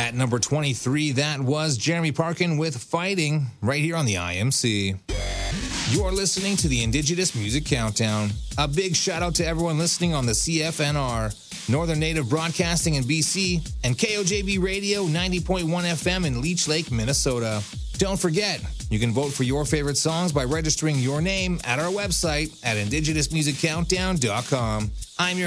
At number 23, that was Jeremy Parkin with Fighting, right here on the IMC. You're listening to the Indigenous Music Countdown. A big shout out to everyone listening on the CFNR, Northern Native Broadcasting in BC, and KOJB Radio 90.1 FM in Leech Lake, Minnesota. Don't forget, you can vote for your favorite songs by registering your name at our website at indigenousmusiccountdown.com. I'm your